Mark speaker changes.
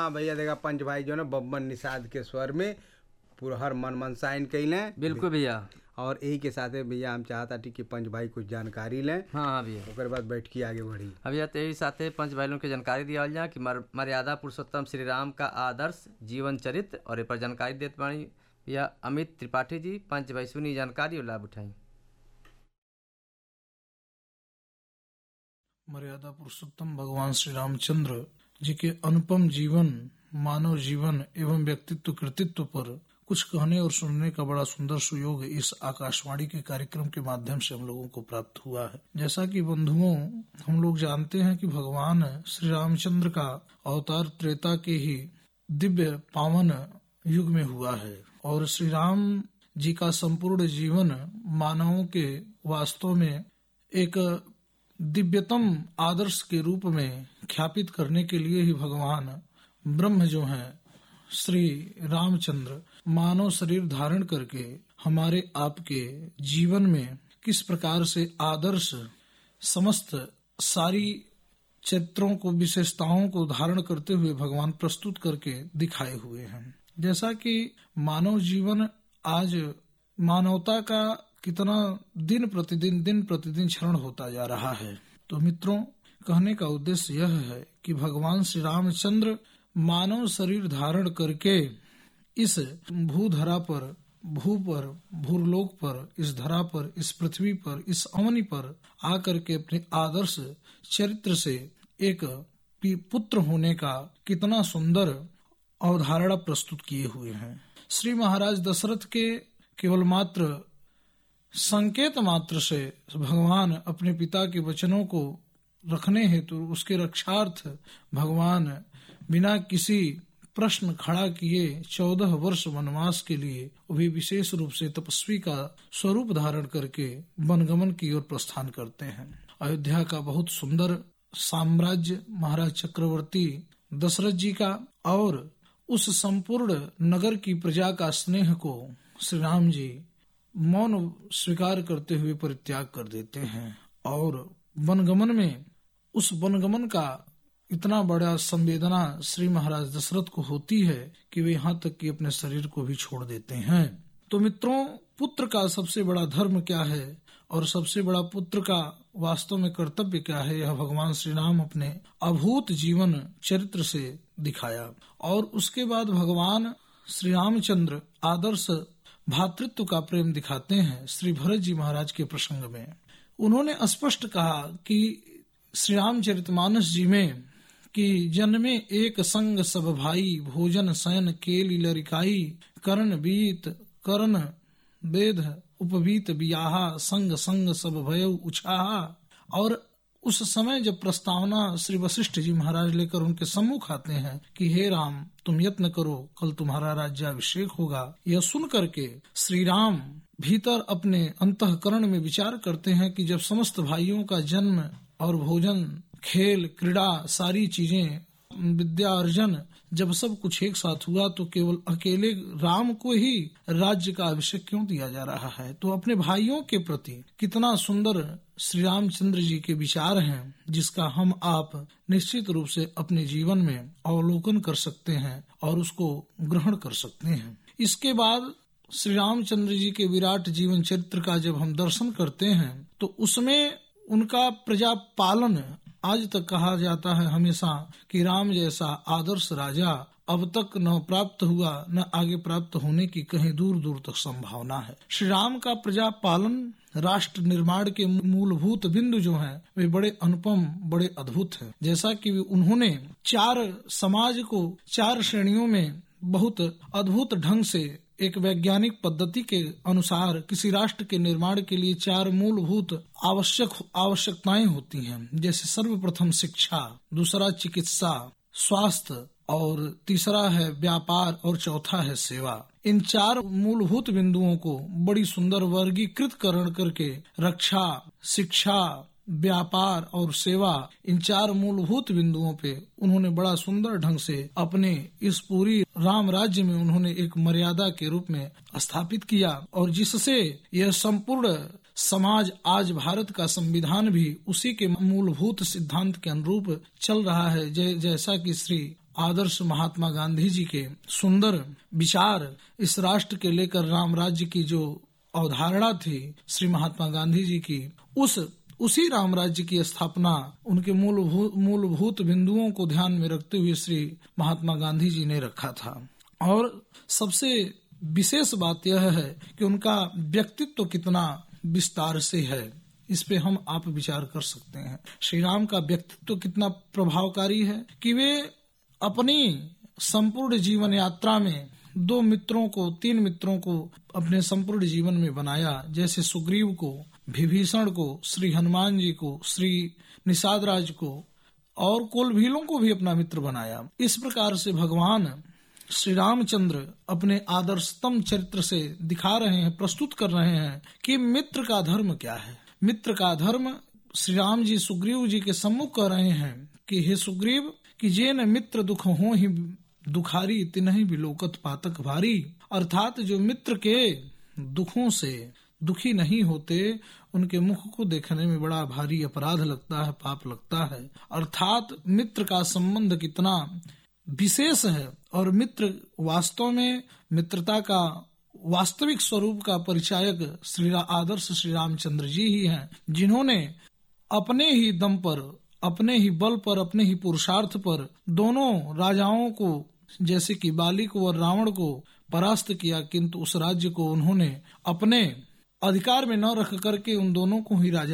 Speaker 1: हाँ भैया देखा पंच भाई जो ना बब्बन निषाद के स्वर में पूरा हर मन मनसाइन कैले।
Speaker 2: बिल्कुल भैया।
Speaker 1: और यही के साथ भैया हम चाहता थी कि पंच भाई कुछ जानकारी लें।
Speaker 2: हाँ भैया।
Speaker 1: उसके बाद बैठ के आगे बढ़ी।
Speaker 2: अब यह यही साथ पंच भाई लोग की जानकारी दिया जाए कि मर्यादा पुरुषोत्तम श्री राम का आदर्श जीवन चरित्र और पर जानकारी देते बानी भैया अमित त्रिपाठी जी। पंच भाई सुनी जानकारी और लाभ उठाई।
Speaker 3: मर्यादा पुरुषोत्तम भगवान श्री रामचंद्र जी के अनुपम जीवन, मानव जीवन एवं व्यक्तित्व कृतित्व पर कुछ कहने और सुनने का बड़ा सुंदर सुयोग इस आकाशवाणी के कार्यक्रम के माध्यम से हम लोगों को प्राप्त हुआ है। जैसा कि बंधुओं हम लोग जानते हैं कि भगवान श्री रामचंद्र का अवतार त्रेता के ही दिव्य पावन युग में हुआ है और श्री राम जी का संपूर्ण जीवन मानवों के वास्तव में एक दिव्यतम आदर्श के रूप में ख्यापित करने के लिए ही भगवान ब्रह्म जो हैं श्री रामचंद्र मानव शरीर धारण करके हमारे आपके जीवन में किस प्रकार से आदर्श समस्त सारी चरित्रों को विशेषताओं को धारण करते हुए भगवान प्रस्तुत करके दिखाए हुए हैं। जैसा कि मानव जीवन आज मानवता का कितना दिन प्रतिदिन क्षरण होता जा रहा है। तो मित्रों कहने का उद्देश्य यह है कि भगवान श्री रामचंद्र मानव शरीर धारण करके इस भूधरा पर, भूलोक पर, इस धरा पर, इस पृथ्वी पर, इस अवनी पर आकर के अपने आदर्श चरित्र से एक पुत्र होने का कितना सुंदर अवधारणा प्रस्तुत किए हुए हैं। श्री महाराज दशरथ के केवल मात्र संकेत मात्र से भगवान अपने पिता के वचनों को रखने हेतु उसके रक्षार्थ भगवान बिना किसी प्रश्न खड़ा किए 14 वर्ष वनवास के लिए वे विशेष रूप से तपस्वी का स्वरूप धारण करके वनगमन की ओर प्रस्थान करते हैं। अयोध्या का बहुत सुंदर साम्राज्य महाराज चक्रवर्ती दशरथ जी का और उस संपूर्ण नगर की प्रजा का स्नेह को श्री राम जी मौन स्वीकार करते हुए परित्याग कर देते हैं और वनगमन में उस वनगमन का इतना बड़ा संवेदना श्री महाराज दशरथ को होती है कि वे यहाँ तक कि अपने शरीर को भी छोड़ देते हैं। तो मित्रों पुत्र का सबसे बड़ा धर्म क्या है और सबसे बड़ा पुत्र का वास्तव में कर्तव्य क्या है, यह भगवान श्री राम अपने अभूत जीवन चरित्र से दिखाया। और उसके बाद भगवान श्री रामचंद्र आदर्श भातृत्व का प्रेम दिखाते हैं। श्री भरत जी महाराज के प्रसंग में उन्होंने स्पष्ट कहा कि श्री रामचरितमानस जी में कि जन्मे एक संग सब भाई, भोजन शयन केली लरिकाई, कर्ण बीत कर्ण वेद उपवीत बियाहा, संग संग सब भयउ उछाहा। और उस समय जब प्रस्तावना श्री वशिष्ठ जी महाराज लेकर उनके सम्मुख आते हैं कि हे राम तुम यत्न करो, कल तुम्हारा राज्याभिषेक होगा, यह सुन करके श्री राम भीतर अपने अंतःकरण में विचार करते हैं कि जब समस्त भाइयों का जन्म और भोजन, खेल, क्रीड़ा, सारी चीजें, विद्या अर्जन जब सब कुछ एक साथ हुआ तो केवल अकेले राम को ही राज्य का अभिषेक क्यों दिया जा रहा है। तो अपने भाइयों के प्रति कितना सुंदर श्री रामचंद्र जी के विचार हैं, जिसका हम आप निश्चित रूप से अपने जीवन में अवलोकन कर सकते हैं और उसको ग्रहण कर सकते हैं। इसके बाद श्री रामचंद्र जी के विराट जीवन चरित्र का जब हम दर्शन करते हैं तो उसमें उनका प्रजा पालन आज तक कहा जाता है हमेशा कि राम जैसा आदर्श राजा अब तक न प्राप्त हुआ, न आगे प्राप्त होने की कहीं दूर दूर तक संभावना है। श्री राम का प्रजा पालन राष्ट्र निर्माण के मूलभूत बिंदु जो हैं वे बड़े अनुपम, बड़े अद्भुत हैं। जैसा कि उन्होंने समाज को 4 श्रेणियों में बहुत अद्भुत ढंग से एक वैज्ञानिक पद्धति के अनुसार किसी राष्ट्र के निर्माण के लिए 4 मूलभूत आवश्यकताएं होती हैं। जैसे सर्वप्रथम शिक्षा, दूसरा चिकित्सा, स्वास्थ्य और तीसरा है व्यापार और चौथा है सेवा। इन 4 मूलभूत बिंदुओं को बड़ी सुंदर वर्गीकृत करके रक्षा, शिक्षा, व्यापार और सेवा, इन 4 मूलभूत बिंदुओं पे उन्होंने बड़ा सुंदर ढंग से अपने इस पूरी राम राज्य में उन्होंने एक मर्यादा के रूप में स्थापित किया और जिससे यह संपूर्ण समाज आज भारत का संविधान भी उसी के मूलभूत सिद्धांत के अनुरूप चल रहा है। जैसा कि श्री आदर्श महात्मा गांधी जी के सुंदर विचार इस राष्ट्र के लेकर राम राज्य की जो अवधारणा थी श्री महात्मा गांधी जी की, उसी राम राज्य की स्थापना उनके मूलभूत बिंदुओं को ध्यान में रखते हुए श्री महात्मा गांधी जी ने रखा था। और सबसे विशेष बात यह है कि उनका व्यक्तित्व कितना विस्तार से है, इस पे हम आप विचार कर सकते हैं। श्री राम का व्यक्तित्व कितना प्रभावकारी है कि वे अपनी संपूर्ण जीवन यात्रा में 3 मित्रों को अपने संपूर्ण जीवन में बनाया, जैसे सुग्रीव को, विभीषण को, श्री हनुमान जी को, श्री निषाद राज को और कोलभीलों को भी अपना मित्र बनाया। इस प्रकार से भगवान श्री रामचंद्र अपने आदर्शतम चरित्र से दिखा रहे हैं, प्रस्तुत कर रहे हैं कि मित्र का धर्म क्या है। मित्र का धर्म श्री राम जी सुग्रीव जी के सम्मुख कह रहे हैं कि हे सुग्रीव, कि जे न मित्र दुख हो ही दुखारी तिन्हि बिलोकत पातक भारी। अर्थात जो मित्र के दुखों से दुखी नहीं होते, उनके मुख को देखने में बड़ा भारी अपराध लगता है, पाप लगता है। अर्थात मित्र का संबंध कितना विशेष है और मित्र वास्तव में मित्रता का वास्तविक स्वरूप का परिचायक आदर्श श्री रामचंद्र जी ही हैं, जिन्होंने अपने ही दम पर, अपने ही बल पर, अपने ही पुरुषार्थ पर दोनों राजाओं को, जैसे कि बाली को और रावण को परास्त किया, किंतु उस राज्य को उन्होंने अपने अधिकार में न रख करके उन दोनों को ही राजा